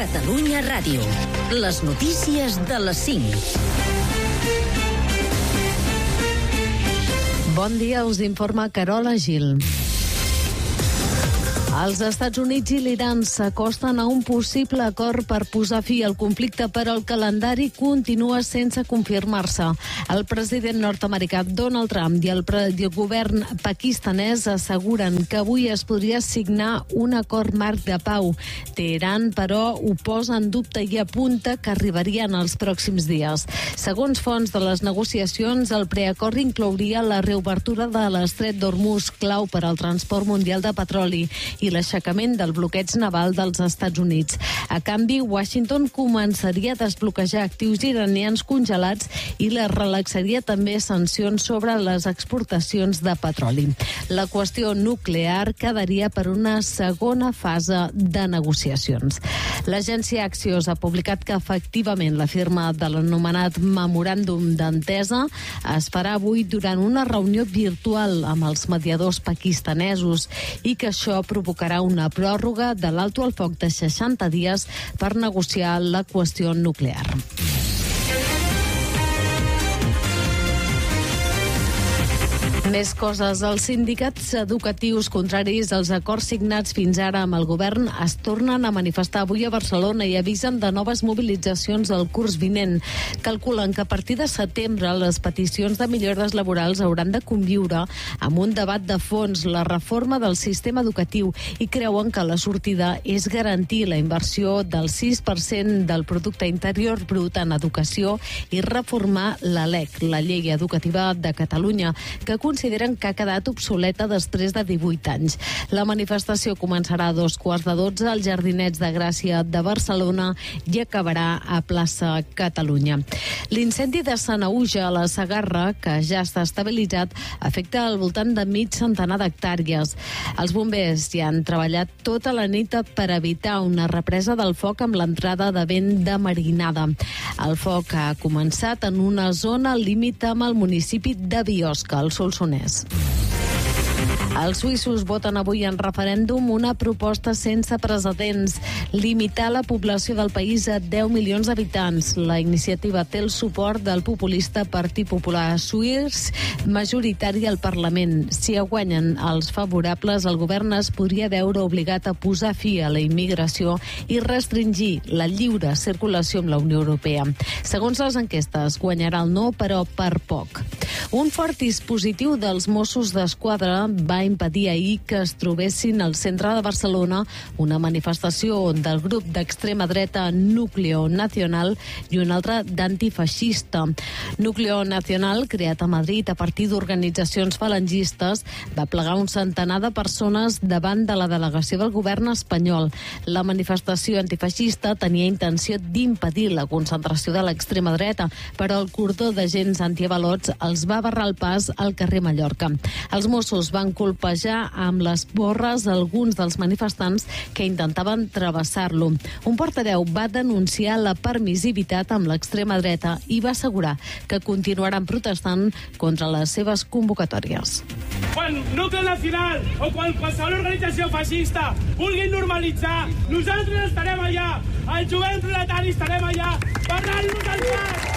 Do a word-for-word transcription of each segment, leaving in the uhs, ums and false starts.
Catalunya Ràdio. Les notícies de les cinc. Bon dia, us informa Carola Gil. Els Estats Units i l'Iran s'acosten a un possible acord per posar fi al conflicte, però el calendari continua sense confirmar-se. El president nord-americà Donald Trump i el, pre- i el govern pakistanès asseguren que avui es podria signar un acord marc de pau. Teheran, però, ho posa en dubte i apunta que arribaria en els pròxims dies. Segons fonts de les negociacions, el preacord inclouria la reobertura de l'estret d'Hormuz, clau per al transport mundial de petroli, i l'aixecament del bloqueig naval dels Estats Units. A canvi, Washington començaria a desbloquejar actius iranians congelats i la relaxaria també sancions sobre les exportacions de petroli. La qüestió nuclear quedaria per una segona fase de negociacions. L'agència Axios ha publicat que efectivament la firma de l'anomenat memoràndum d'entesa es farà avui durant una reunió virtual amb els mediadors pakistanesos i que això provocarà una pròrroga de l'alto al foc de seixanta dies per negociar la qüestió nuclear. Més coses. Els sindicats educatius contraris als acords signats fins ara amb el govern es tornen a manifestar avui a Barcelona i avisen de noves mobilitzacions del curs vinent. Calculen que a partir de setembre les peticions de millores laborals hauran de conviure amb un debat de fons, la reforma del sistema educatiu, i creuen que la sortida és garantir la inversió del sis per cent del producte interior brut en educació i reformar la L E C, la Llei Educativa de Catalunya, que consideren que ha quedat obsoleta després de divuit anys. La manifestació començarà a dos quarts de dotze als Jardinets de Gràcia de Barcelona i acabarà a plaça Catalunya. L'incendi de Sanaüja a la Segarra, que ja està estabilitzat, afecta al voltant de mig centenar d'hectàrees. Els bombers ja han treballat tota la nit per evitar una represa del foc amb l'entrada de vent de marinada. El foc ha començat en una zona límit amb el municipi de Biosca, al Solsonès. Els suïssos voten avui en referèndum una proposta sense precedents: limitar la població del país a deu milions d'habitants. La iniciativa té el suport del populista Partit Popular suís, majoritari al Parlament. Si guanyen els favorables, el govern es podria veure obligat a posar fi a la immigració i restringir la lliure circulació amb la Unió Europea. Segons les enquestes, guanyarà el no, però per poc. Un fort dispositiu dels Mossos d'Esquadra va impedir ahir que es trobessin al centre de Barcelona una manifestació del grup d'extrema dreta Núcleo Nacional i una altra d'antifeixista. Núcleo Nacional, creat a Madrid a partir d'organitzacions falangistes, va plegar un centenar de persones davant de la delegació del govern espanyol. La manifestació antifeixista tenia intenció d'impedir la concentració de l'extrema dreta, però el cordó d'agents antiavalots els va barrar el pas al carrer Mallorca. Els Mossos van colpejar amb les borres alguns dels manifestants que intentaven travessar-lo. Un portaveu va denunciar la permissivitat amb l'extrema dreta i va assegurar que continuaran protestant contra les seves convocatòries. Quan Núcleo Nacional o quan qualsevol organització feixista vulguin normalitzar, nosaltres estarem allà, el jovent proletari estarem allà, parlant-nos al cap!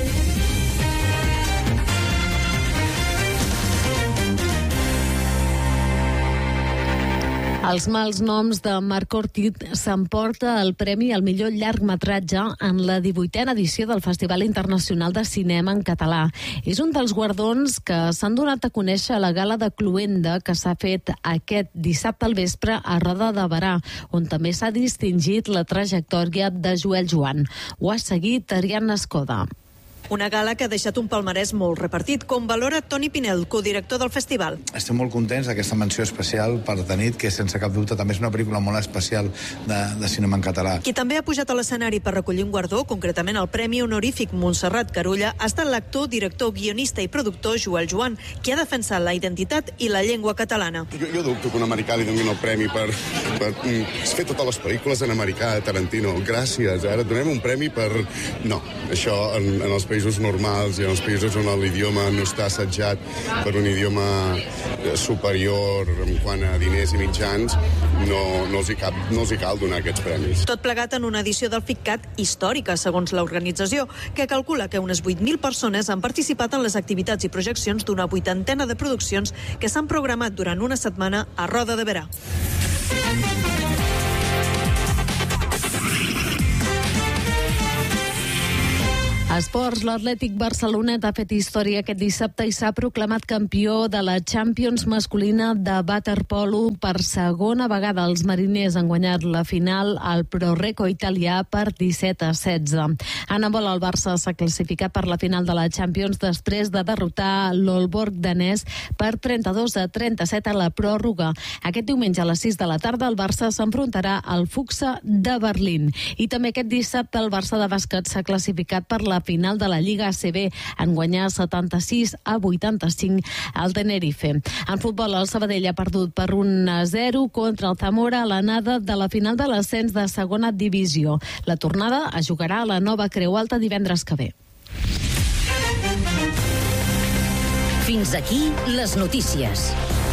Els mals noms de Marc Ortiz s'emporta el premi al millor llargmetratge en la divuitena edició del Festival Internacional de Cinema en Català. És un dels guardons que s'han donat a conèixer a la gala de Cluenda que s'ha fet aquest dissabte al vespre a Roda de Berà, on també s'ha distingit la trajectòria de Joel Joan. Ho ha seguit Ariadna Escoda. Una gala que ha deixat un palmarès molt repartit, com valora Toni Pinel, codirector del festival. Estem molt contents d'aquesta menció especial per The Nit, que sense cap dubte també és una pel·lícula molt especial de, de cinema en català. Qui també ha pujat a l'escenari per recollir un guardó, concretament el Premi Honorífic Montserrat Carulla, ha estat l'actor, director, guionista i productor Joel Joan, qui ha defensat la identitat i la llengua catalana. Jo, jo dubto que un americà li donin el premi per, per fer totes les pel·lícules en americà, Tarantino. Gràcies, ara et donem un premi per... No, això en, en els països normals i en els països on l'idioma no està assetjat per un idioma superior en quant a diners i mitjans, no, no, els hi cap, no els hi cal donar aquests premis. Tot plegat en una edició del FICCAT històrica, segons l'organització, que calcula que unes vuit mil persones han participat en les activitats i projeccions d'una vuitantena de produccions que s'han programat durant una setmana a Roda de Berà. Esports, l'Atlètic Barcelonet ha fet història aquest dissabte i s'ha proclamat campió de la Champions masculina de waterpolo per segona vegada. Els mariners han guanyat la final al Pro-Reco italià per disset a setze. En handbol, el Barça s'ha classificat per la final de la Champions després de derrotar l'Aalborg danès per trenta-dos a trenta-set a la pròrroga. Aquest diumenge a les sis de la tarda el Barça s'enfrontarà al Fuxa de Berlín. I també aquest dissabte el Barça de bàsquet s'ha classificat per la final de la Lliga A C B en guanyar setanta-sis a vuitanta-cinc al Tenerife. En futbol, el Sabadell ha perdut per un a zero contra el Zamora a l'anada de la final de l'ascens de segona divisió. La tornada es jugarà a la Nova Creu Alta divendres que ve. Fins aquí les notícies.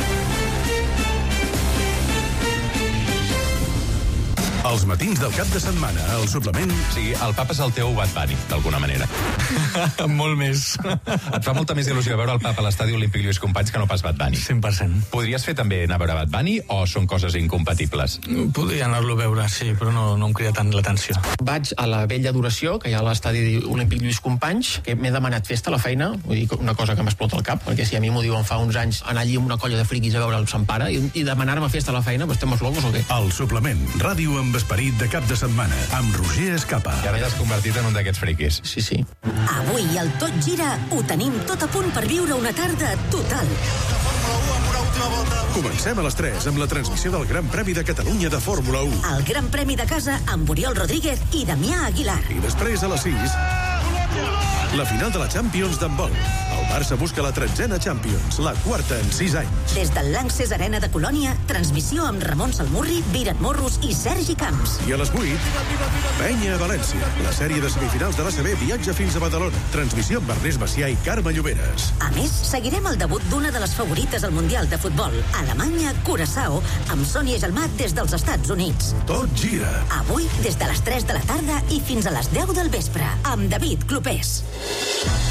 Els matins del cap de setmana, al suplement... Sí, el papa és el teu Bad Bunny, d'alguna manera. Molt més. Et fa molta més il·lusió veure el papa a l'estadi Olímpic Lluís Companys que no pas Bad Bunny. cent per cent. Podries fer també anar a veure Bad Bunny o són coses incompatibles? Podria anar-lo a veure, sí, però no, no em crida tant l'atenció. Vaig a la vella adoració, que hi ha a l'estadi Olímpic Lluís Companys, que m'he demanat festa a la feina, vull dir, una cosa que m'explota el cap, perquè si a mi m'ho diuen fa uns anys anar allí amb una colla de friquis a veure el Sant Pare i, i demanar-me festa a la feina, pues estem locos o què? El suplement, ràdio amb esperit de cap de setmana, amb Roger Escapa. I ara ja has convertit en un d'aquests friquis. Sí, sí. Avui el Tot Gira ho tenim tot a punt per viure una tarda total. Comencem a les tres amb la transmissió del Gran Premi de Catalunya de Fórmula u. El Gran Premi de casa amb Oriol Rodríguez i Damià Aguilar. I després a les sis, la final de la Champions d'handbol. El Barça busca la tretzena Champions, la quarta en sis anys. Des del Lanxess Arena de Colònia, transmissió amb Ramon Salmurri, Virat Morros i Sergi Camps. I a les vuit, Penya a València. La sèrie de semifinals de l'A C B viatja fins a Badalona. Transmissió amb Ernest Macià i Carme Lloberes. A més, seguirem el debut d'una de les favorites al Mundial de Futbol, Alemanya, Curaçao, amb Sònia Gelmat des dels Estats Units. Tot gira. Avui, des de les tres de la tarda i fins a les deu del vespre, amb David Clopés.